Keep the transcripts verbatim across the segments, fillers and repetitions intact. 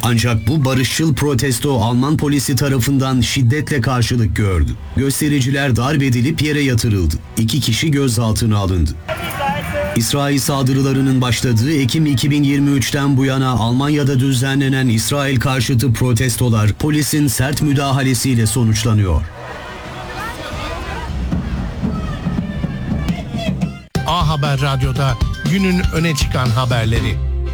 Ancak bu barışçıl protesto Alman polisi tarafından şiddetle karşılık gördü. Göstericiler darp edilip yere yatırıldı. İki kişi gözaltına alındı. İsrail saldırılarının başladığı Ekim iki bin yirmi üçten bu yana Almanya'da düzenlenen İsrail karşıtı protestolar polisin sert müdahalesiyle sonuçlanıyor. A Haber Radyo'da günün öne çıkan haberleri.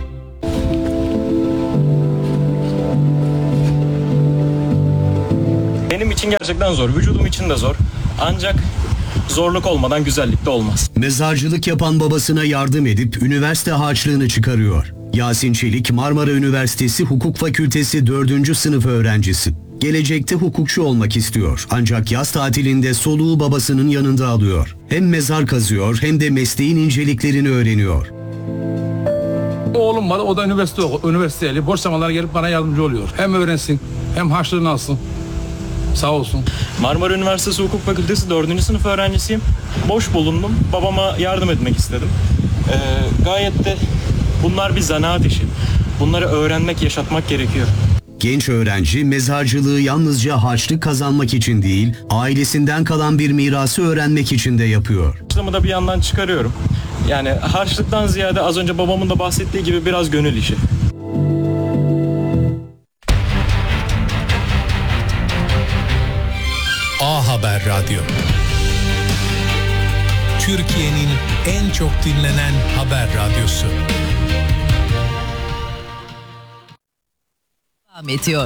Benim için gerçekten zor, vücudum için de zor. Ancak zorluk olmadan güzellik de olmaz. Mezarcılık yapan babasına yardım edip üniversite harçlığını çıkarıyor. Yasin Çelik, Marmara Üniversitesi Hukuk Fakültesi dördüncü sınıf öğrencisi. Gelecekte hukukçu olmak istiyor. Ancak yaz tatilinde soluğu babasının yanında alıyor. Hem mezar kazıyor hem de mesleğin inceliklerini öğreniyor. Oğlum var, o da üniversite üniversiteli. Boş zamanlar gelip bana yardımcı oluyor. Hem öğrensin hem harçlığını alsın. Sağ olsun. Marmara Üniversitesi Hukuk Fakültesi dördüncü sınıf öğrencisiyim. Boş bulundum. Babama yardım etmek istedim. Ee, gayet de bunlar bir zanaat işi. Bunları öğrenmek, yaşatmak gerekiyor. Genç öğrenci mezarcılığı yalnızca harçlık kazanmak için değil, ailesinden kalan bir mirası öğrenmek için de yapıyor. Harçlığımı da bir yandan çıkarıyorum. Yani harçlıktan ziyade az önce babamın da bahsettiği gibi biraz gönül işi. A Haber Radyo. Türkiye'nin en çok dinlenen haber radyosu. Devam ediyor.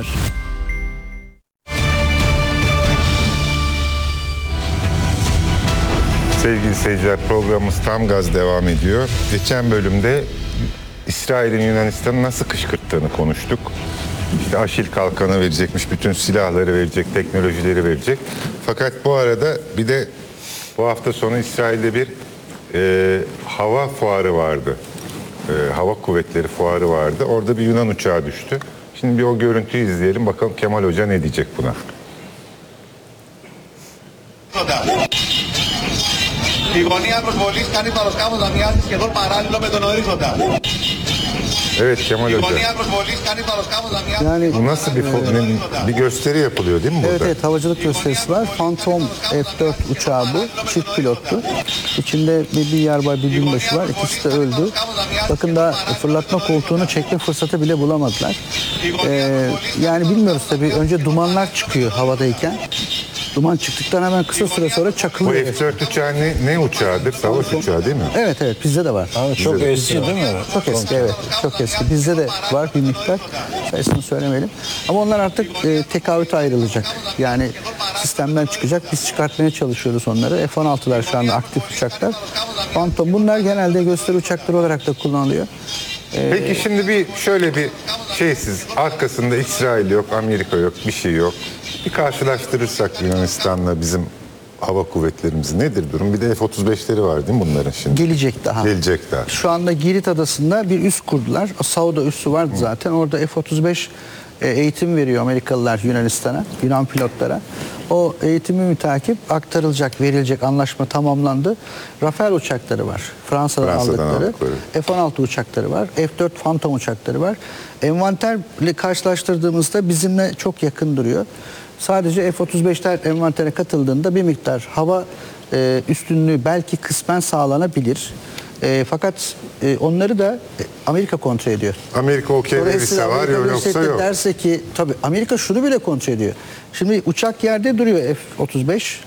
Sevgili seyirciler, programımız tam gaz devam ediyor. Geçen bölümde İsrail'in Yunanistan'ı nasıl kışkırttığını konuştuk. İşte Aşil kalkanı verecekmiş, bütün silahları verecek, teknolojileri verecek. Fakat bu arada bir de bu hafta sonu İsrail'de bir e, hava fuarı vardı. E, hava kuvvetleri fuarı vardı. Orada bir Yunan uçağı düştü. Şimdi bir o görüntüyü izleyelim. Bakalım Kemal Hoca ne diyecek buna. Η γωνία προσβολής κάνει το αεροσκάφο να μοιάζει σχεδόν παράλληλο με τον ορίζοντα. Evet Kemal Η Hoca. γωνία προσβολής κάνει το αεroσκάφο να μοιάζει. Yani Bu nasıl bir bir gösteri yapılıyor değil mi burada? evet evet havacılık gösterisi var. Phantom F dört uçağı bu. Çift pilotlu. İçinde bir, bir yarbay bir binbaşı var. İkisi de öldü. Bakın da fırlatma koltuğunu çekme fırsatı bile bulamadılar. Ee, yani bilmiyoruz tabii. Önce dumanlar çıkıyor havadayken. Duman çıktıktan hemen kısa süre sonra Bu çakılıyor. F dört uçağı ne, ne uçağıdır? Savaş uçağı değil mi? Evet evet bizde de var. Ama çok eski değil mi? Çok eski evet. Çok eski. Bizde de var bir miktar. Sayısını söylemeyelim. Ama onlar artık e, tekavüte ayrılacak. Yani sistemden çıkacak. Biz çıkartmaya çalışıyoruz onları. F on altılar şu anda aktif uçaklar. Phantom bunlar genelde gösteri uçakları olarak da kullanılıyor. Ee, Peki şimdi bir şöyle bir şeysiz arkasında İsrail yok, Amerika yok, bir şey yok. Bir karşılaştırırsak Yunanistan'la bizim hava kuvvetlerimiz nedir durum? Bir de F otuz beşleri var değil mi bunların şimdi? Gelecek daha. Gelecek daha. Şu anda Girit Adası'nda bir üs kurdular. Sauda üssü vardı Hı. zaten. Orada F otuz beş eğitim veriyor Amerikalılar Yunanistan'a, Yunan pilotlara. O eğitimi mütakip aktarılacak, verilecek, anlaşma tamamlandı. Rafael uçakları var. Fransa'dan, Fransa'dan aldıkları. aldıkları. F on altı uçakları var. F dört Phantom uçakları var. Envanterle karşılaştırdığımızda bizimle çok yakın duruyor. Sadece F otuz beşler envantere katıldığında bir miktar hava e, üstünlüğü belki kısmen sağlanabilir. E, fakat e, onları da Amerika kontrol ediyor. Amerika okey verirse var ya yoksa yok. Derse ki tabii Amerika şunu bile kontrol ediyor. Şimdi uçak yerde duruyor F otuz beş.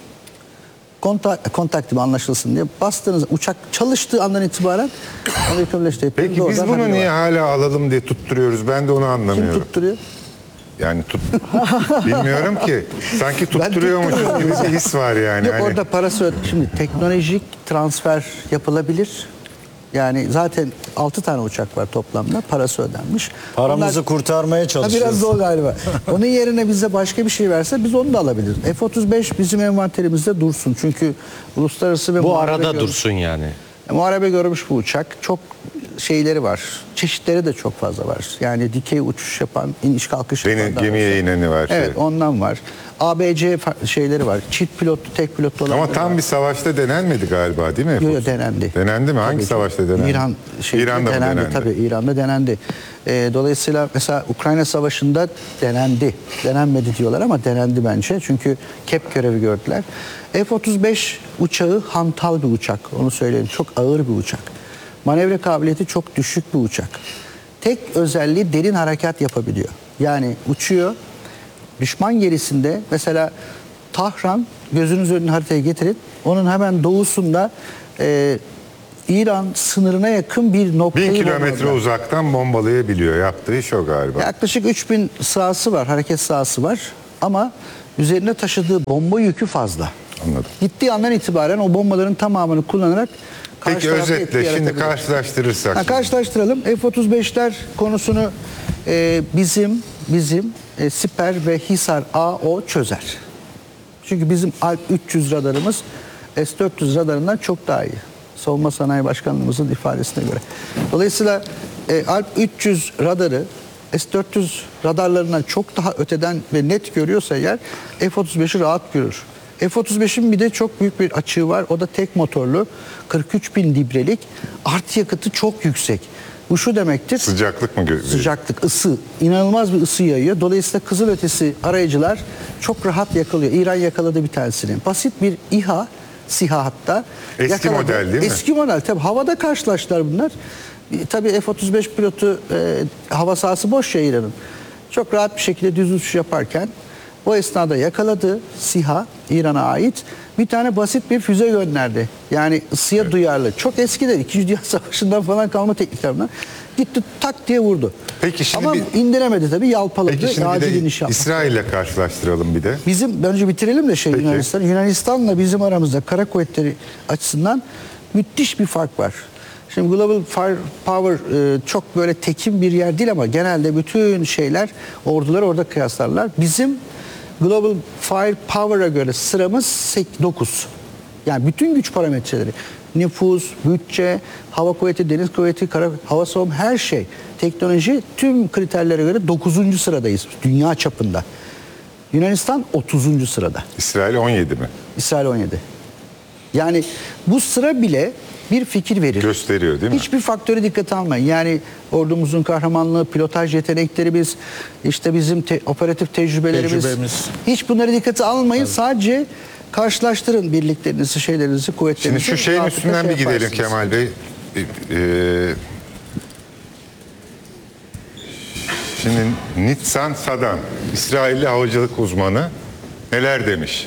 Kontak, kontak gibi anlaşılsın diye bastığınız uçak çalıştığı andan itibaren Amerika Birleşik Devletleri. Peki biz bunu niye var. hala alalım diye tutturuyoruz? Ben de onu anlamıyorum. Kim tutturuyor? Yani tut bilmiyorum ki. Sanki tutturuyormuş gibi bir his var yani. Yok, hani... orada parası öde. Şimdi teknolojik transfer yapılabilir. Yani zaten altı tane uçak var toplamda. Parası ödenmiş. Paramızı Onlar, kurtarmaya çalışıyoruz. Biraz da o galiba. Onun yerine bize başka bir şey verse biz onu da alabiliriz. F otuz beş bizim envanterimizde dursun. Çünkü uluslararası ve bu arada görmüş, dursun yani. Muharebe görmüş bu uçak. Çok şeyleri var. Çeşitleri de çok fazla var. Yani dikey uçuş yapan, iniş kalkış yapan. Benim gemiye ineni var. Evet, şey. ondan var. A B C şeyleri var. Çift pilotlu, tek pilotlu olanları Ama tam var. bir savaşta denenmedi galiba değil mi? Yok yok denendi. Denendi mi? Hangi tabii, savaşta denendi? İran şey, İran'da denendi, denendi? Tabii İran'da denendi. E, dolayısıyla mesela Ukrayna Savaşı'nda denendi. Denenmedi diyorlar ama denendi bence. Çünkü kep görevi gördüler. F otuz beş uçağı hantal bir uçak. Onu söyleyeyim. Çok ağır bir uçak. Manevra kabiliyeti çok düşük bir uçak. Tek özelliği derin harekat yapabiliyor. Yani uçuyor. Düşman gerisinde mesela Tahran, gözünüz önüne haritaya getirin. Onun hemen doğusunda e, İran sınırına yakın bir noktayı Bin kilometre bombaladılar. uzaktan bombalayabiliyor. Yaptığı iş o galiba. Yaklaşık üç bin sahası var, hareket sahası var. Ama üzerine taşıdığı bomba yükü fazla. Anladım. Gittiği andan itibaren o bombaların tamamını kullanarak karşı Peki tarafta özetle etki şimdi yaratabilir. karşılaştırırsak. Ha, karşılaştıralım. F otuz beşler konusunu e, bizim bizim e, Siper ve Hisar A O çözer. Çünkü bizim Alp üç yüz radarımız S dört yüz radarından çok daha iyi. Savunma Sanayi Başkanlığımızın ifadesine göre. Dolayısıyla e, Alp üç yüz radarı S dört yüz radarlarından çok daha öteden ve net görüyorsa eğer F otuz beşi rahat görür. F otuz beşin bir de çok büyük bir açığı var. O da tek motorlu. kırk üç bin librelik. Artı yakıtı çok yüksek. Bu şu demektir. Sıcaklık mı görüyor? Sıcaklık, ısı. İnanılmaz bir ısı yayıyor. Dolayısıyla kızılötesi arayıcılar çok rahat yakalıyor. İran yakaladı bir tanesini. Basit bir İHA, SİHA hatta. Eski yakaladı. model değil mi? Eski model. Tabii havada karşılaştılar bunlar. E, Tabii F otuz beş pilotu e, hava sahası boş ya İran'ın. Çok rahat bir şekilde düz uçuş yaparken o esnada yakaladı SİHA, İran'a ait bir tane basit bir füze gönderdi. Yani ısıya evet. duyarlı. Çok eskiler. İkinci Dünya Savaşı'ndan falan kalma teknikler bunlar. Gitti tak diye vurdu. Peki şimdi Ama bir, indiremedi tabii, yalpaladı. Peki şimdi acil bir de iniş yaptı. İsrail'le karşılaştıralım bir de. Bizim önce bitirelim de şey Peki. Yunanistan. Yunanistan'la bizim aramızda kara kuvvetleri açısından müthiş bir fark var. Şimdi Global Firepower e, çok böyle tekin bir yer değil ama genelde bütün şeyler, ordular orada kıyaslarlar. Bizim Global Firepower'a göre sıramız dokuz. Yani bütün güç parametreleri, nüfus, bütçe, hava kuvveti, deniz kuvveti, kara, hava savunma, her şey, teknoloji, tüm kriterlere göre dokuzuncu sıradayız dünya çapında. Yunanistan otuzuncu sırada. İsrail on yedi mi? İsrail on yedi. Yani bu sıra bile bir fikir verir. Gösteriyor değil mi? Hiçbir faktörü dikkate almayın. Yani ordumuzun kahramanlığı, pilotaj yeteneklerimiz, işte bizim te- operatif tecrübelerimiz, Tecrübemiz. hiç bunları dikkate almayın. Evet. Sadece karşılaştırın birliklerinizi, şeylerinizi, kuvvetlerinizi. Şimdi şu şeyin rahatlıkla üstünden şey bir gidelim yaparsınız. Kemal Bey. Ee, şimdi Nitsan Sadan, İsrailli havacılık uzmanı neler demiş?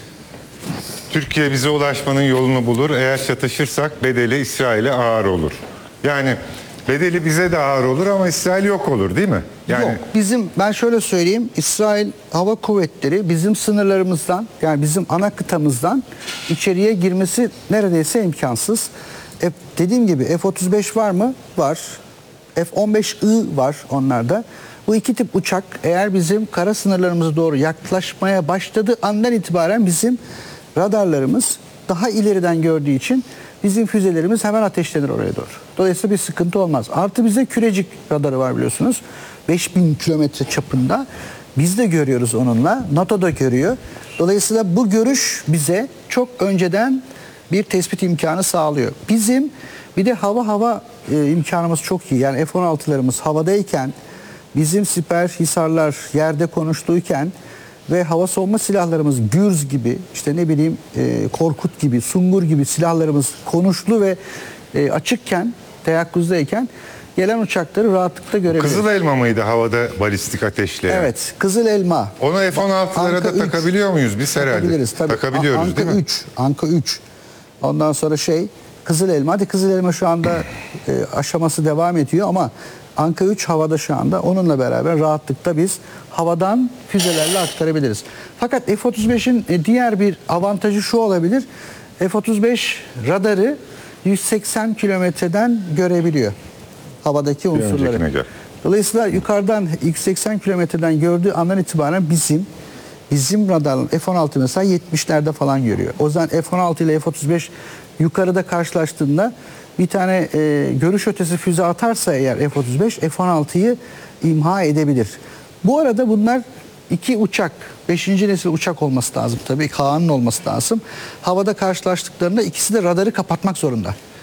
Türkiye bize ulaşmanın yolunu bulur. Eğer çatışırsak bedeli İsrail'e ağır olur. Yani bedeli bize de ağır olur ama İsrail yok olur değil mi? Yani Yok. Bizim, ben şöyle söyleyeyim, İsrail Hava Kuvvetleri bizim sınırlarımızdan, yani bizim ana kıtamızdan içeriye girmesi neredeyse imkansız. E, dediğim gibi F otuz beş var mı? Var. F on beş I var onlarda. Bu iki tip uçak eğer bizim kara sınırlarımıza doğru yaklaşmaya başladığı andan itibaren bizim radarlarımız daha ileriden gördüğü için bizim füzelerimiz hemen ateşlenir oraya doğru. Dolayısıyla bir sıkıntı olmaz. Artı bize kürecik radarı var biliyorsunuz. beş bin kilometre çapında. Biz de görüyoruz onunla. NATO da görüyor. Dolayısıyla bu görüş bize çok önceden bir tespit imkanı sağlıyor. Bizim bir de hava hava e, imkanımız çok iyi. Yani F on altılarımız havadayken, bizim siper, hisarlar yerde konuştuyken ve hava savunma silahlarımız Gürz gibi, işte ne bileyim e, Korkut gibi, Sungur gibi silahlarımız konuşlu ve e, açıkken, teyakkuzdayken gelen uçakları rahatlıkla görebiliriz. Kızıl Elma mıydı havada balistik ateşleyen? Evet, Kızıl Elma. Onu F on altılara Anka da üç. takabiliyor muyuz biz herhalde? Takabiliriz tabii. Takabiliyoruz Anka değil mi? üç, Anka üç. Ondan sonra şey Kızıl Elma. Hadi Kızıl Elma şu anda e, aşaması devam ediyor ama Anka üç havada şu anda. Onunla beraber rahatlıkla biz havadan füzelerle aktarabiliriz. Fakat F otuz beşin diğer bir avantajı şu olabilir. F otuz beş radarı yüz seksen kilometreden görebiliyor havadaki unsurları. öncekine göre. Dolayısıyla yukarıdan yüz seksen kilometreden gördüğü andan itibaren bizim bizim radarın F on altı mesela yetmişlerde falan görüyor. O zaman F on altı ile F otuz beş yukarıda karşılaştığında bir tane e, görüş ötesi füze atarsa eğer F otuz beş F on altıyı imha edebilir. Bu arada bunlar iki uçak, beşinci nesil uçak olması lazım tabii. Kaan'ın olması lazım. Havada karşılaştıklarında ikisi de radarı kapatmak zorunda.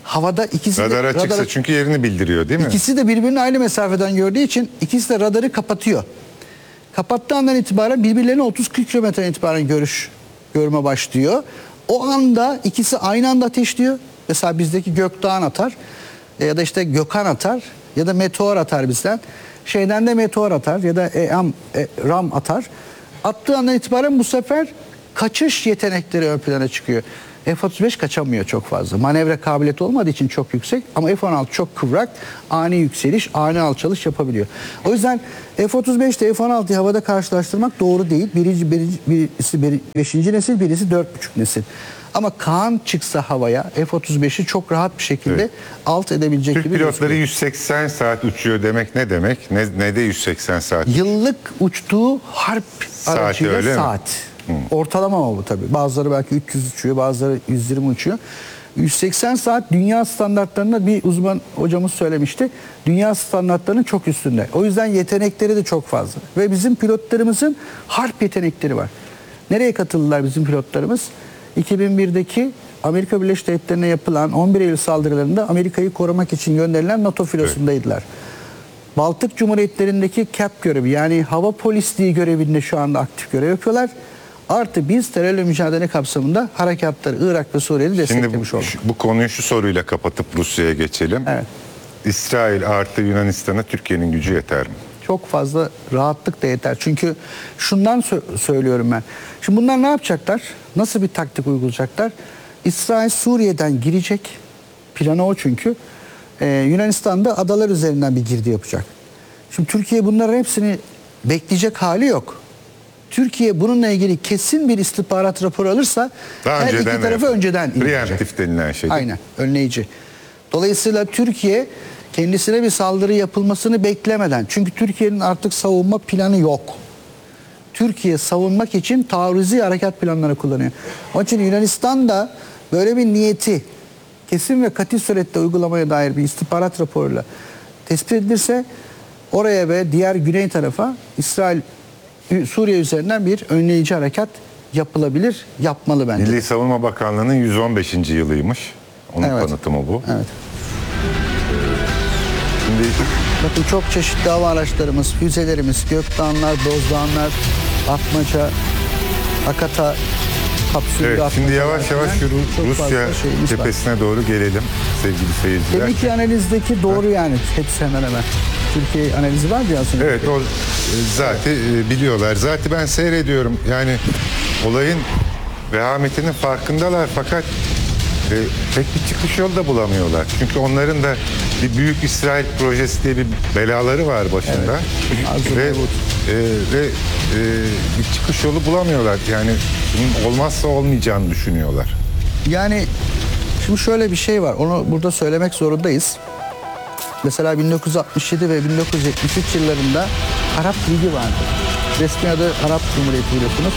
havada ikisi Radar de açıksa radara- çünkü yerini bildiriyor değil mi? İkisi de birbirini aynı mesafeden gördüğü için ikisi de radarı kapatıyor. Kapattığı andan itibaren birbirlerine otuz kırk kilometreden itibaren görüş görme başlıyor. O anda ikisi aynı anda ateşliyor. Mesela bizdeki Gökdağ atar ya da işte Gökhan atar ya da Meteor atar bizden. Şeyden de Meteor atar ya da E M, e, RAM atar. Attığı andan itibaren bu sefer kaçış yetenekleri ön plana çıkıyor. F otuz beş kaçamıyor çok fazla. Manevra kabiliyeti olmadığı için çok yüksek ama F on altı çok kıvrak, ani yükseliş, ani alçalış yapabiliyor. O yüzden F otuz beş ile F on altıyı havada karşılaştırmak doğru değil. Birinci, birinci, birisi bir, beşinci nesil, birisi dört buçuk nesil. Ama Kaan çıksa havaya F otuz beşi çok rahat bir şekilde Evet. alt edebilecek Türk gibi pilotları gözüküyor. yüz seksen saat uçuyor demek ne demek? Ne, ne de yüz seksen saat? Yıllık uçtuğu harp Saati aracıyla öyle mi? saat. Ortalama ama bu tabii. Bazıları belki üç yüz uçuyor, bazıları yüz yirmi uçuyor. yüz seksen saat dünya standartlarında bir uzman hocamız söylemişti. Dünya standartlarının çok üstünde. O yüzden yetenekleri de çok fazla. Ve bizim pilotlarımızın harp yetenekleri var. Nereye katıldılar bizim pilotlarımız? iki bin birdeki Amerika Birleşik Devletleri'ne yapılan on bir Eylül saldırılarında Amerika'yı korumak için gönderilen NATO filosundaydılar. Baltık Cumhuriyetlerindeki C A P görevi, yani hava polisliği görevinde şu anda aktif görev yapıyorlar. Artı biz terörle mücadele kapsamında harekatları Irak ve Suriye'de Şimdi bu, desteklemiş olduk. şu- bu konuyu şu soruyla kapatıp Rusya'ya geçelim. Evet. İsrail artı Yunanistan'a Türkiye'nin gücü yeter mi? Çok fazla rahatlık da yeter. Çünkü şundan sö- söylüyorum ben. Şimdi bunlar ne yapacaklar? Nasıl bir taktik uygulayacaklar? İsrail Suriye'den girecek. Planı o çünkü. Ee, Yunanistan'da adalar üzerinden bir girdi yapacak. Şimdi Türkiye bunların hepsini bekleyecek hali yok. Türkiye bununla ilgili kesin bir istihbarat raporu alırsa Daha her iki önceden tarafı yap- önceden indirecek. Preemptif denilen şey. Aynen, önleyici. Dolayısıyla Türkiye kendisine bir saldırı yapılmasını beklemeden, çünkü Türkiye'nin artık savunma planı yok. Türkiye savunmak için taarruzi harekat planları kullanıyor. Onun için Yunanistan da böyle bir niyeti kesin ve katı surette uygulamaya dair bir istihbarat raporuyla tespit edilirse oraya ve diğer güney tarafa İsrail, Suriye üzerinden bir önleyici harekat yapılabilir, yapmalı bence. Milli Savunma Bakanlığı'nın yüz on beşinci yılıymış. Onun Evet. kanıtı mı bu? Evet. Şimdi Bakın çok çeşitli hava araçlarımız, füzelerimiz, Gökdağlar, Bozdağlar, Atmaca, Akata, kapsüllü evet, Atmaca şimdi yavaş yavaş şu derken çok Ru- fazla Rusya şeyimiz var. cephesine doğru gelelim sevgili seyirciler. Deminki analizdeki doğru yani. Hepsi hemen hemen. Türkiye analizi var ya aslında. Evet, o e, zaten e, biliyorlar. Zaten ben seyrediyorum. Yani olayın vehametinin farkındalar fakat e, pek bir çıkış yolu da bulamıyorlar. Çünkü onların da bir büyük İsrail projesi diye bir belaları var başında. Arzu ve mevcut. e, ve e, bir çıkış yolu bulamıyorlar. Yani bunun olmazsa olmayacağını düşünüyorlar. Yani şimdi şöyle bir şey var. Onu burada söylemek zorundayız. Mesela bin dokuz yüz altmış yedi ve bin dokuz yüz yetmiş üç yıllarında Arap Ligi vardı. Resmi adı Arap Cumhuriyeti biliyorsunuz.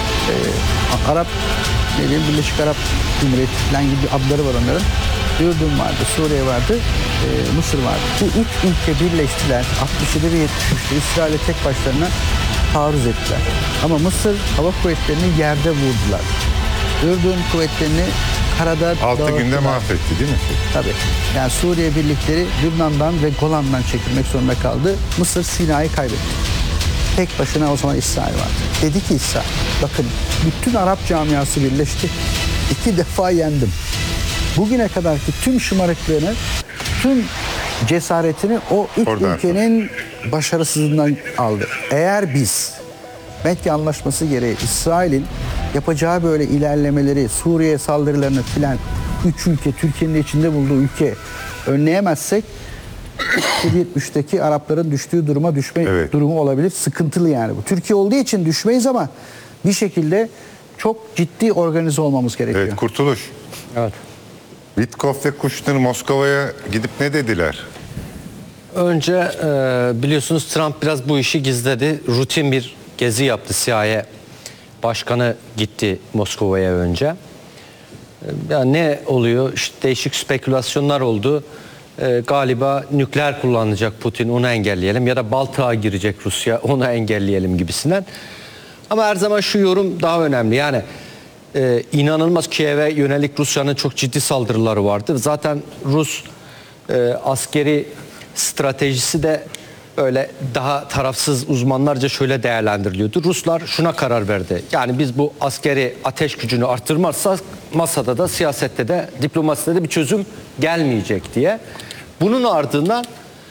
Ee, Arap, ne diyeyim, Birleşik Arap Cumhuriyeti falan gibi adları var onların. Ürdün vardı, Suriye vardı, e, Mısır vardı. Bu üç ülke birleştiler. altmış yedi ve yetmiş üçte İsrail'e tek başlarına taarruz ettiler. Ama Mısır hava kuvvetlerini yerde vurdular. Ürdün kuvvetlerini karada Altı dağıttılar. günde mahvetti değil mi? Tabii. Yani Suriye birlikleri Lübnan'dan ve Golan'dan çekilmek zorunda kaldı. Mısır Sina'yı kaybetti. Tek başına o zaman İsrail vardı. Dedi ki İsrail, bakın bütün Arap camiası birleşti. İki defa yendim. Bugüne kadarki tüm şımarıklığını, tüm cesaretini o üç Oradan ülkenin başarısızlığından aldı. Eğer biz Mekke Anlaşması gereği İsrail'in yapacağı böyle ilerlemeleri, Suriye saldırılarını filan üç ülke, Türkiye'nin de içinde bulduğu ülke önleyemezsek yetmiş üçteki Arapların düştüğü duruma düşme Evet. durumu olabilir. Sıkıntılı yani bu. Türkiye olduğu için düşmeyiz ama bir şekilde çok ciddi organize olmamız gerekiyor. Evet, Kurtuluş. Evet. Witkoff ve Kushner Moskova'ya gidip ne dediler? Önce e, biliyorsunuz Trump biraz bu işi gizledi. Rutin bir gezi yaptı. C I A başkanı gitti Moskova'ya önce. E, yani ne oluyor? İşte değişik spekülasyonlar oldu. E, galiba nükleer kullanacak Putin, onu engelleyelim. Ya da Baltık'a girecek Rusya, onu engelleyelim gibisinden. Ama her zaman şu yorum daha önemli. Yani Ee, inanılmaz Kiev'e yönelik Rusya'nın çok ciddi saldırıları vardı. Zaten Rus e, askeri stratejisi de öyle daha tarafsız uzmanlarca şöyle değerlendiriliyordu. Ruslar şuna karar verdi. Yani biz bu askeri ateş gücünü arttırmazsak masada da siyasette de diplomaside de bir çözüm gelmeyecek diye. Bunun ardından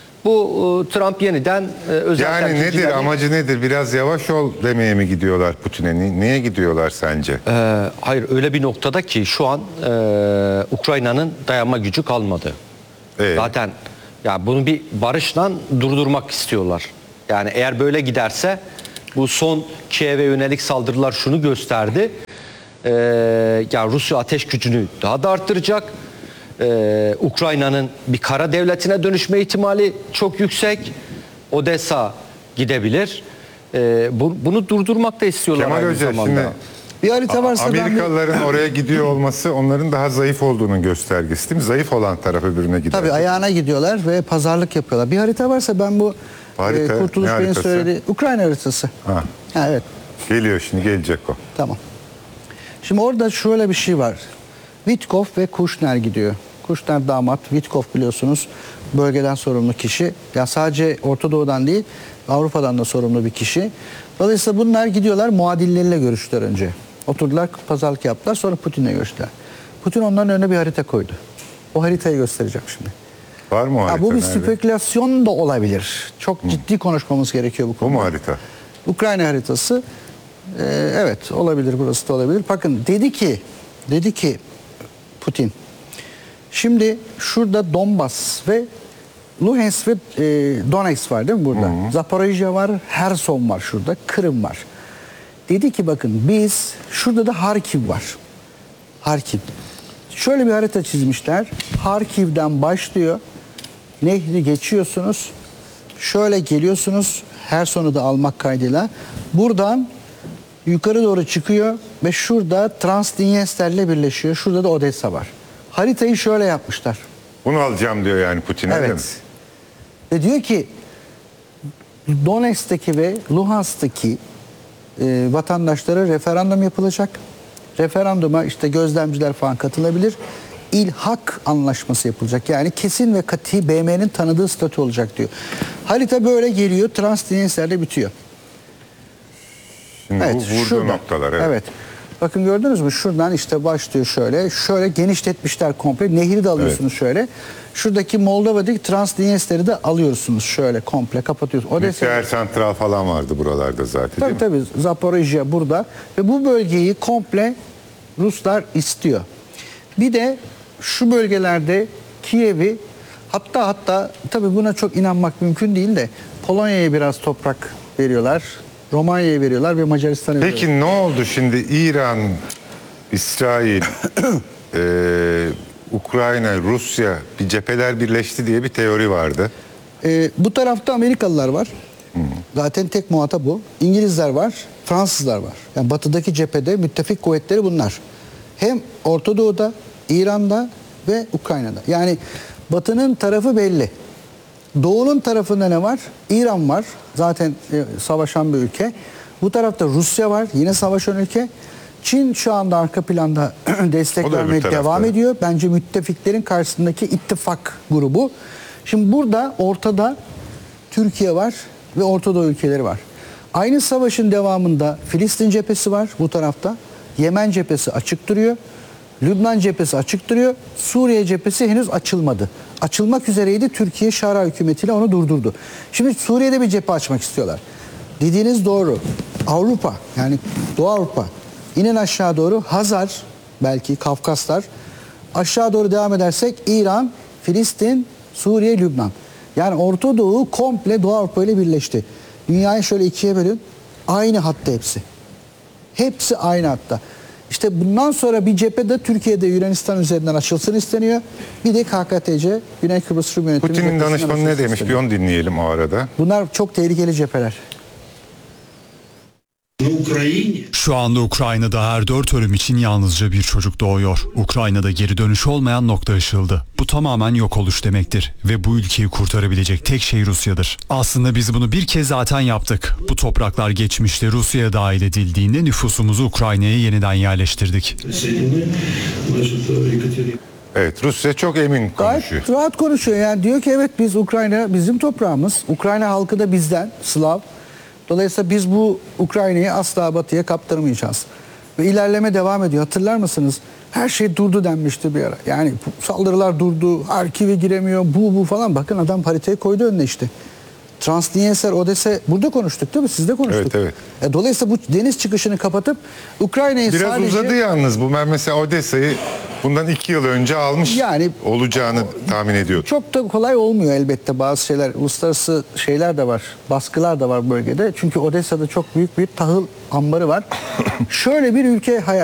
bu e, Trump yeniden e, özel Yani nedir, temsilcileri- amacı nedir? Biraz yavaş ol demeye mi gidiyorlar Putin'e? Ni- Niye gidiyorlar sence? Ee, hayır, öyle bir noktada ki şu an e, Ukrayna'nın dayanma gücü kalmadı. Ee? Zaten ya bunu bir barışla durdurmak istiyorlar. Yani eğer böyle giderse bu son Kiev'e yönelik saldırılar şunu gösterdi. Ee, yani Rusya ateş gücünü daha da arttıracak. Ee, Ukrayna'nın bir kara devletine dönüşme ihtimali çok yüksek. Odessa gidebilir. Ee, bu, bunu durdurmak da istiyorlar Kemal aynı Hoca, zamanda. şimdi Bir harita varsa ben bir- Amerikalıların oraya gidiyor olması onların daha zayıf olduğunun göstergesi değil mi? Zayıf olan taraf öbürüne gider. Tabii ayağına gidiyorlar ve pazarlık yapıyorlar. Bir harita varsa ben bu Harita, e, Kurtuluş ne Bey'in haritası? söylediği Ukrayna haritası. Ha, Ha, evet. geliyor şimdi, gelecek o. Tamam. Şimdi orada şöyle bir şey var. Witkoff ve Kushner gidiyor. Kushner damat, Witkoff biliyorsunuz bölgeden sorumlu kişi. Ya sadece Orta Doğu'dan değil, Avrupa'dan da sorumlu bir kişi. Dolayısıyla bunlar gidiyorlar, muadilleriyle görüştüler önce. Oturdular, pazarlık yaptılar, sonra Putin'le görüştüler. Putin onların önüne bir harita koydu. O haritayı göstereceğim şimdi. Var mı o harita? Ha, bu bir nerede? spekülasyon da olabilir. Çok ciddi konuşmamız gerekiyor bu Bu konuda. mu harita? Ukrayna haritası, e, evet olabilir, burası da olabilir. Bakın dedi ki, dedi ki Putin, şimdi şurada Donbas ve Luhansk ve e, Donetsk var değil mi burada? Zaporijya var, Herson var şurada, Kırım var. Dedi ki bakın biz, şurada da Harkiv var. Harkiv. Şöyle bir harita çizmişler. Harkiv'den başlıyor. Nehri geçiyorsunuz. Şöyle geliyorsunuz. Herson'u da almak kaydıyla. Buradan yukarı doğru çıkıyor ve şurada Transdniester'le birleşiyor. Şurada da Odessa var. Haritayı şöyle yapmışlar. Bunu alacağım diyor yani Putin'e, değil mi? Evet. Ve diyor ki Donetsk'teki ve Luhansk'taki e, vatandaşlara referandum yapılacak. Referanduma işte gözlemciler falan katılabilir. İlhak anlaşması yapılacak. Yani kesin ve katı B M'nin tanıdığı statü olacak diyor. Harita böyle geliyor. Transdniester'de bitiyor. Şimdi bu vurduğu şuradan. noktalar. Evet. Evet. Bakın gördünüz mü? Şuradan işte başlıyor şöyle. Şöyle genişletmişler komple. Nehri de alıyorsunuz şöyle. Şuradaki Moldova'daki Transdniester'i de alıyorsunuz şöyle komple kapatıyorsunuz. Odessa. Nükleer santral falan vardı buralarda zaten, Tabii değil mi? tabii Zaporijya burada ve bu bölgeyi komple Ruslar istiyor. Bir de şu bölgelerde Kiev'i, hatta hatta tabii buna çok inanmak mümkün değil de Polonya'ya biraz toprak veriyorlar. Romanya'ya veriyorlar ve Macaristan'a veriyorlar. Peki ne oldu şimdi? İran, İsrail, eee, Ukrayna, Rusya bir cepheler birleşti diye bir teori vardı. Ee, bu tarafta Amerikalılar var. Zaten tek muhatap bu. İngilizler var, Fransızlar var. Yani batıdaki cephede müttefik kuvvetleri bunlar. Hem Orta Doğu'da, İran'da ve Ukrayna'da. Yani batının tarafı belli. Doğunun tarafında ne var? İran var. Zaten e, savaşan bir ülke. Bu tarafta Rusya var. Yine savaşan ülke. Çin şu anda arka planda destek O da öbür vermeye tarafta. devam ediyor. Bence müttefiklerin karşısındaki ittifak grubu. Şimdi burada ortada Türkiye var ve Orta Doğu ülkeleri var. Aynı savaşın devamında Filistin cephesi var bu tarafta. Yemen cephesi açık duruyor. Lübnan cephesi açık duruyor. Suriye cephesi henüz açılmadı. Açılmak üzereydi. Türkiye Şara hükümetiyle onu durdurdu. Şimdi Suriye'de bir cephe açmak istiyorlar. Dediğiniz doğru. Avrupa, yani Doğu Avrupa, inen aşağı doğru Hazar, belki Kafkaslar, aşağı doğru devam edersek İran, Filistin, Suriye, Lübnan. Yani Orta Doğu komple Doğu Avrupa ile birleşti. Dünyayı şöyle ikiye bölün. Aynı hatta hepsi. Hepsi aynı hatta. İşte bundan sonra bir cephede Türkiye'de Yunanistan üzerinden açılsın isteniyor. Bir de K K T C, Güney Kıbrıs Rum Yönetimi. Putin'in cephesinden danışmanı ne açılsın demiş? Bir isteniyor. onu dinleyelim o arada. Bunlar çok tehlikeli cepheler. Şu anda Ukrayna'da her dört ölüm için yalnızca bir çocuk doğuyor. Ukrayna'da geri dönüş olmayan nokta aşıldı. Bu tamamen yok oluş demektir ve bu ülkeyi kurtarabilecek tek şey Rusya'dır. Aslında biz bunu bir kez zaten yaptık. Bu topraklar geçmişte Rusya'ya dahil edildiğinde nüfusumuzu Ukrayna'ya yeniden yerleştirdik. Evet, Rusya çok emin Gayet konuşuyor. rahat konuşuyor. Yani diyor ki evet biz Ukrayna bizim toprağımız. Ukrayna halkı da bizden, Slav. Dolayısıyla biz bu Ukrayna'yı asla batıya kaptırmayacağız. Ve ilerleme devam ediyor. Hatırlar mısınız? Her şey durdu denmişti bir ara. Yani saldırılar durdu, Harkiv'e giremiyor, bu bu falan. Bakın adam haritayı koydu önüne işte. Transnistria, Odessa burada konuştuk değil mi? Sizde konuştuk. Evet, evet. E, dolayısıyla bu deniz çıkışını kapatıp Ukrayna'yı Biraz sadece... uzadı yalnız bu. Ben mesela Odessa'yı bundan iki yıl önce almış Yani- olacağını tahmin ediyordum. Çok da kolay olmuyor elbette bazı şeyler. Uluslararası şeyler de var. Baskılar da var bölgede. Çünkü Odessa'da çok büyük bir tahıl ambarı var. Şöyle bir ülke hayal